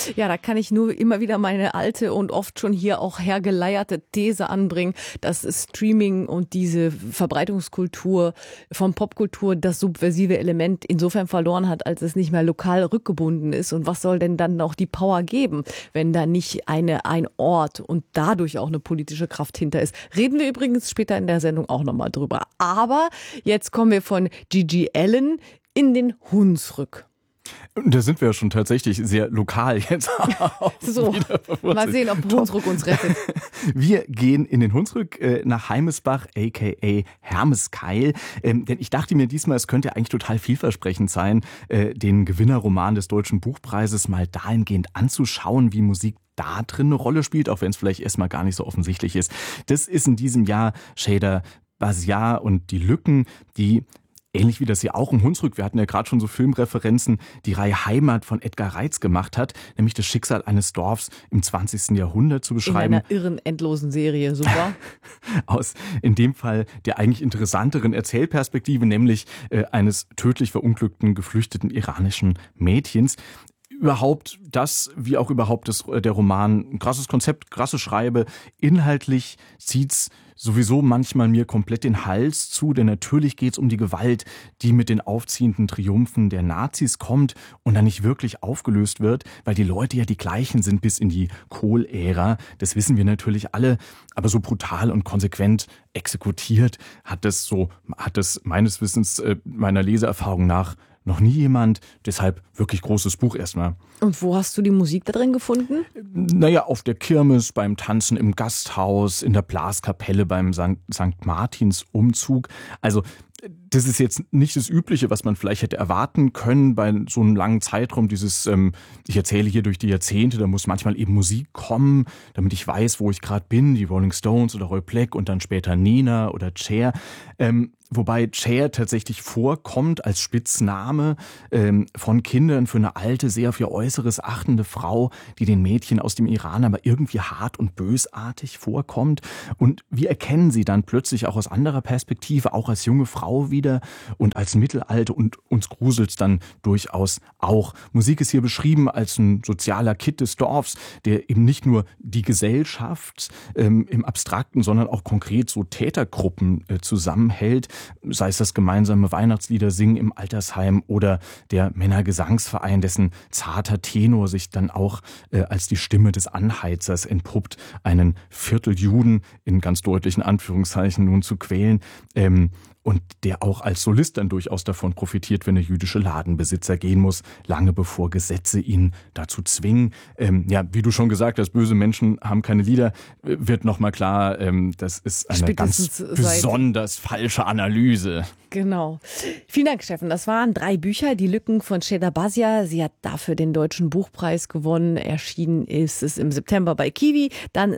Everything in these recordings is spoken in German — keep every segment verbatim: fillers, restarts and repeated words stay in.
Ja, da kann ich nur immer wieder meine alte und oft schon hier auch hergeleierte These anbringen, dass Streaming und diese Verbreitungskultur von Popkultur das subversive Element insofern verloren hat, als es nicht mehr lokal rückgebunden ist. Und was soll denn dann noch die Power geben, wenn da nicht eine, ein Ort und dadurch auch eine politische Kraft hinter ist? Reden wir übrigens später in der Sendung auch nochmal drüber. Aber jetzt kommen wir von Gigi Allen in den Hunsrück. Da sind wir ja schon tatsächlich sehr lokal jetzt. So, mal sehen, ob Hunsrück uns rettet. Wir gehen in den Hunsrück äh, nach Heimesbach, aka Hermeskeil. Ähm, denn ich dachte mir diesmal, es könnte eigentlich total vielversprechend sein, äh, den Gewinnerroman des Deutschen Buchpreises mal dahingehend anzuschauen, wie Musik da drin eine Rolle spielt, auch wenn es vielleicht erstmal gar nicht so offensichtlich ist. Das ist in diesem Jahr Cheda Basiar und die Lücken, die ähnlich wie das hier auch im Hunsrück, wir hatten ja gerade schon so Filmreferenzen, die Reihe Heimat von Edgar Reitz gemacht hat, nämlich das Schicksal eines Dorfs im zwanzigsten Jahrhundert zu beschreiben. In einer irren, endlosen Serie, super. Aus in dem Fall der eigentlich interessanteren Erzählperspektive, nämlich äh, eines tödlich verunglückten, geflüchteten iranischen Mädchens. Überhaupt das, wie auch überhaupt das, der Roman, ein krasses Konzept, krasse Schreibe. Inhaltlich zieht's sowieso manchmal mir komplett den Hals zu, denn natürlich geht's um die Gewalt, die mit den aufziehenden Triumphen der Nazis kommt und dann nicht wirklich aufgelöst wird, weil die Leute ja die gleichen sind bis in die Kohl-Ära. Das wissen wir natürlich alle, aber so brutal und konsequent exekutiert hat das so, hat das meines Wissens, meiner Leseerfahrung nach noch nie jemand, deshalb wirklich großes Buch erstmal. Und wo hast du die Musik da drin gefunden? Naja, auf der Kirmes, beim Tanzen im Gasthaus, in der Blaskapelle, beim Sankt Martins Umzug. Also das ist jetzt nicht das Übliche, was man vielleicht hätte erwarten können bei so einem langen Zeitraum. Dieses, ähm, ich erzähle hier durch die Jahrzehnte, da muss manchmal eben Musik kommen, damit ich weiß, wo ich gerade bin. Die Rolling Stones oder Roy Black und dann später Nena oder Cher. Ähm, Wobei Cher tatsächlich vorkommt als Spitzname ähm, von Kindern für eine alte, sehr auf ihr Äußeres achtende Frau, die den Mädchen aus dem Iran aber irgendwie hart und bösartig vorkommt. Und wir erkennen sie dann plötzlich auch aus anderer Perspektive, auch als junge Frau wieder und als Mittelalte, und uns gruselt's dann durchaus auch. Musik ist hier beschrieben als ein sozialer Kitt des Dorfs, der eben nicht nur die Gesellschaft ähm, im Abstrakten, sondern auch konkret so Tätergruppen äh, zusammenhält. Sei es das gemeinsame Weihnachtslieder singen im Altersheim oder der Männergesangsverein, dessen zarter Tenor sich dann auch äh, als die Stimme des Anheizers entpuppt, einen Vierteljuden in ganz deutlichen Anführungszeichen nun zu quälen. Ähm, Und der auch als Solist dann durchaus davon profitiert, wenn der jüdische Ladenbesitzer gehen muss, lange bevor Gesetze ihn dazu zwingen. Ähm, ja, wie du schon gesagt hast, böse Menschen haben keine Lieder, wird nochmal klar, ähm, das ist eine Spätestens ganz besonders falsche Analyse. Genau. Vielen Dank, Steffen. Das waren drei Bücher, Die Lücken von Cheda Basiar. Sie hat dafür den Deutschen Buchpreis gewonnen. Erschienen ist es im September bei Kiwi. Dann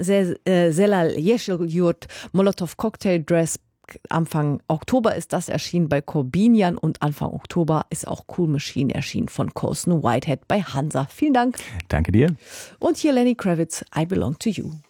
Selal Yeşilyurt, Molotov Cocktail Dress. Anfang Oktober ist das erschienen bei Corbinian und Anfang Oktober ist auch Cool Machine erschienen von Colson Whitehead bei Hansa. Vielen Dank. Danke dir. Und hier Lenny Kravitz, I Belong to You.